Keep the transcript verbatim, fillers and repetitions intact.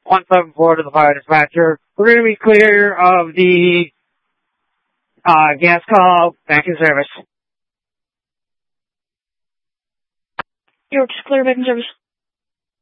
one seven four to the fire dispatcher. We're going to be clear of the uh, gas call. Back in service. You're just clear back in service.